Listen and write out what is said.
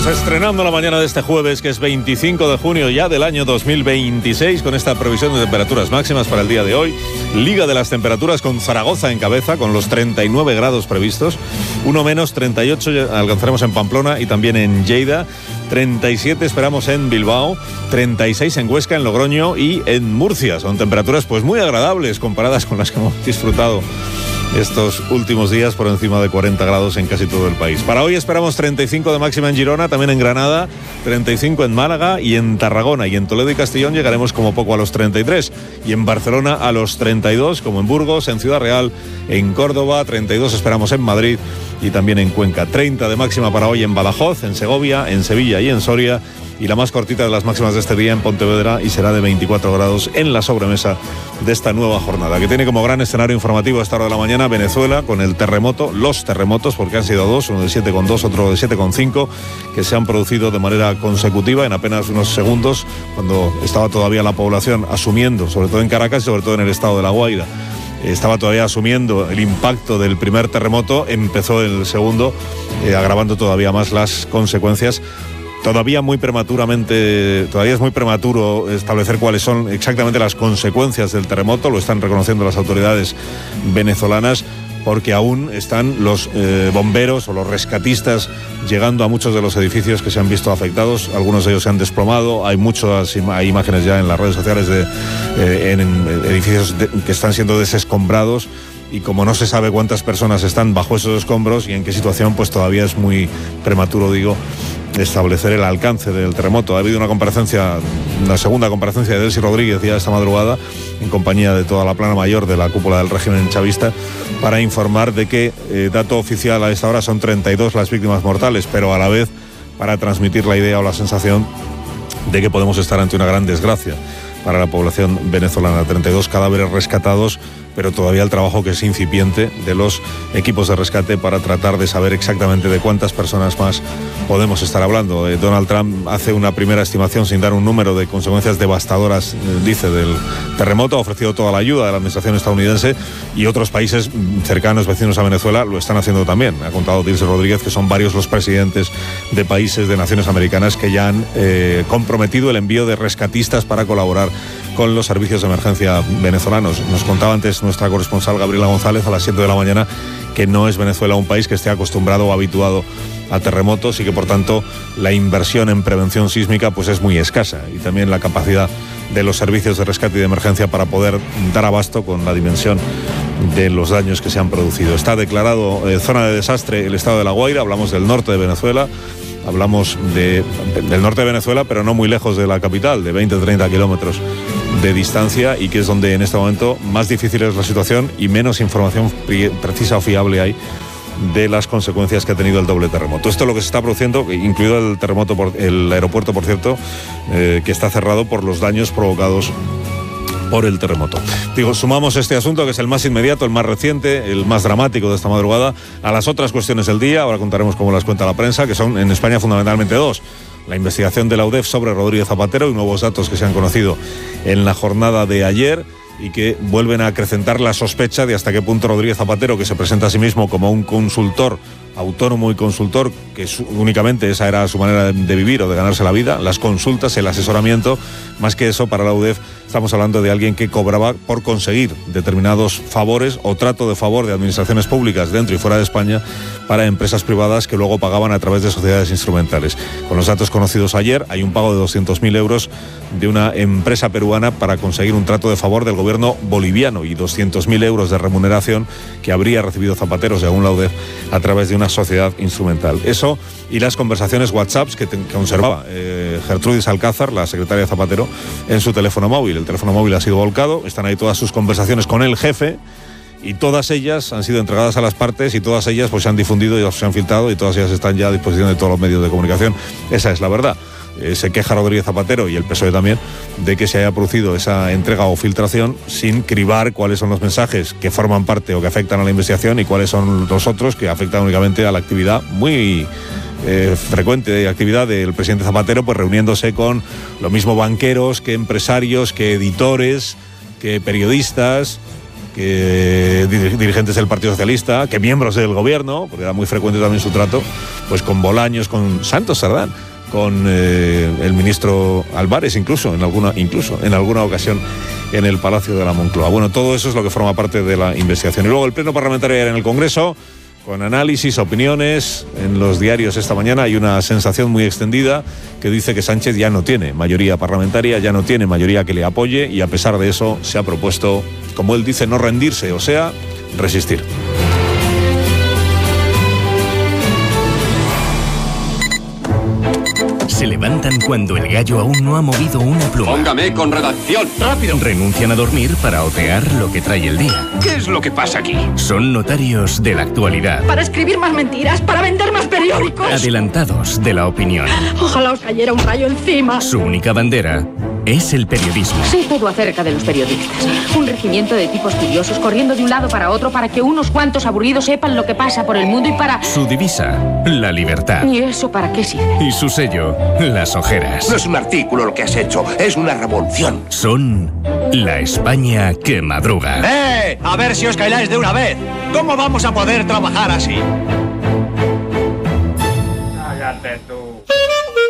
Vamos estrenando la mañana de este jueves, que es 25 de junio ya del año 2026, con esta previsión de temperaturas máximas para el día de hoy. Liga de las temperaturas con Zaragoza en cabeza, con los 39 grados previstos. Uno menos, 38 alcanzaremos en Pamplona y también en Lleida. 37 esperamos en Bilbao, 36 en Huesca, en Logroño y en Murcia. Son temperaturas pues muy agradables comparadas con las que hemos disfrutado estos últimos días, por encima de 40 grados en casi todo el país. Para hoy esperamos 35 de máxima en Girona, también en Granada, 35 en Málaga y en Tarragona, y en Toledo y Castellón llegaremos como poco a los 33, y en Barcelona a los 32, como en Burgos, en Ciudad Real, en Córdoba, 32 esperamos en Madrid y también en Cuenca. 30 de máxima para hoy en Badajoz, en Segovia, en Sevilla y en Soria, y la más cortita de las máximas de este día en Pontevedra, y será de 24 grados en la sobremesa de esta nueva jornada, que tiene como gran escenario informativo a esta hora de la mañana Venezuela, con el terremoto, los terremotos, porque han sido dos, uno de 7,2, otro de 7,5, que se han producido de manera consecutiva en apenas unos segundos, cuando estaba todavía la población asumiendo, sobre todo en Caracas y sobre todo en el estado de La Guaira, estaba todavía asumiendo el impacto del primer terremoto. Empezó el segundo, agravando todavía más las consecuencias. Todavía es muy prematuro establecer cuáles son exactamente las consecuencias del terremoto, lo están reconociendo las autoridades venezolanas, porque aún están los bomberos o los rescatistas llegando a muchos de los edificios que se han visto afectados. Algunos de ellos se han desplomado, hay imágenes ya en las redes sociales en edificios que están siendo desescombrados, y como no se sabe cuántas personas están bajo esos escombros y en qué situación, pues todavía es muy prematuro, establecer el alcance del terremoto. Ha habido una segunda comparecencia de Delcy Rodríguez ya esta madrugada, en compañía de toda la plana mayor de la cúpula del régimen chavista, para informar de que, dato oficial a esta hora, son 32 las víctimas mortales, pero a la vez para transmitir la idea o la sensación de que podemos estar ante una gran desgracia para la población venezolana. 32 cadáveres rescatados, pero todavía el trabajo, que es incipiente, de los equipos de rescate para tratar de saber exactamente de cuántas personas más podemos estar hablando. Donald Trump hace una primera estimación sin dar un número de consecuencias devastadoras, dice, del terremoto. Ha ofrecido toda la ayuda de la administración estadounidense, y otros países cercanos, vecinos a Venezuela, lo están haciendo también. Ha contado Delcy Rodríguez que son varios los presidentes de países de naciones americanas que ya han comprometido el envío de rescatistas para colaborar con los servicios de emergencia venezolanos. Nos contaba antes nuestra corresponsal Gabriela González a las 7 de la mañana que no es Venezuela un país que esté acostumbrado o habituado a terremotos, y que por tanto la inversión en prevención sísmica pues es muy escasa, y también la capacidad de los servicios de rescate y de emergencia para poder dar abasto con la dimensión de los daños que se han producido. Está declarado zona de desastre el estado de La Guaira. Hablamos del norte de Venezuela. Hablamos del norte de Venezuela, pero no muy lejos de la capital, de 20-30 kilómetros de distancia, y que es donde en este momento más difícil es la situación y menos información precisa o fiable hay de las consecuencias que ha tenido el doble terremoto. Esto es lo que se está produciendo, incluido el terremoto, el aeropuerto, por cierto, que está cerrado por los daños provocados por el terremoto. Sumamos este asunto, que es el más inmediato, el más reciente, el más dramático de esta madrugada, a las otras cuestiones del día. Ahora contaremos cómo las cuenta la prensa, que son en España fundamentalmente dos: la investigación de la UDEF sobre Rodríguez Zapatero y nuevos datos que se han conocido en la jornada de ayer, y que vuelven a acrecentar la sospecha de hasta qué punto Rodríguez Zapatero, que se presenta a sí mismo como un consultor autónomo y consultor, que únicamente esa era su manera de vivir o de ganarse la vida, las consultas, el asesoramiento, más que eso, para la UDEF estamos hablando de alguien que cobraba por conseguir determinados favores o trato de favor de administraciones públicas dentro y fuera de España para empresas privadas que luego pagaban a través de sociedades instrumentales. Con los datos conocidos ayer, hay un pago de 200.000 euros de una empresa peruana para conseguir un trato de favor del gobierno boliviano, y 200.000 euros de remuneración que habría recibido Zapatero, según la UDEF, a través de una sociedad instrumental. Eso y las conversaciones WhatsApp que conservaba Gertrudis Alcázar, la secretaria de Zapatero, en su teléfono móvil. El teléfono móvil ha sido volcado, están ahí todas sus conversaciones con el jefe, y todas ellas han sido entregadas a las partes, y todas ellas pues se han difundido y se han filtrado, y todas ellas están ya a disposición de todos los medios de comunicación. Esa es la verdad. Se queja Rodríguez Zapatero, y el PSOE también, de que se haya producido esa entrega o filtración sin cribar cuáles son los mensajes que forman parte o que afectan a la investigación, y cuáles son los otros que afectan únicamente a la actividad muy frecuente de actividad del presidente Zapatero, pues reuniéndose con lo mismo banqueros que empresarios, que editores, que periodistas, que dirigentes del Partido Socialista, que miembros del gobierno, porque era muy frecuente también su trato, pues con Bolaños, con Santos Sardán, con el ministro Álvarez, incluso en alguna ocasión en el Palacio de la Moncloa. Bueno, todo eso es lo que forma parte de la investigación. Y luego el pleno parlamentario en el Congreso, con análisis, opiniones. En los diarios esta mañana hay una sensación muy extendida que dice que Sánchez ya no tiene mayoría parlamentaria, ya no tiene mayoría que le apoye, y a pesar de eso se ha propuesto, como él dice, no rendirse, o sea, resistir. Se levantan cuando el gallo aún no ha movido una pluma. Póngame con redacción. ¡Rápido! Renuncian a dormir para otear lo que trae el día. ¿Qué es lo que pasa aquí? Son notarios de la actualidad. Para escribir más mentiras, para vender más periódicos. Adelantados de la opinión. Ojalá os cayera un rayo encima. Su única bandera es el periodismo. Sé todo acerca de los periodistas. Un regimiento de tipos curiosos corriendo de un lado para otro para que unos cuantos aburridos sepan lo que pasa por el mundo y para... Su divisa, la libertad. ¿Y eso para qué sirve? Y su sello, las ojeras. No es un artículo lo que has hecho, es una revolución. Son la España que madruga. ¡Eh! A ver si os calláis de una vez. ¿Cómo vamos a poder trabajar así? Cállate tú.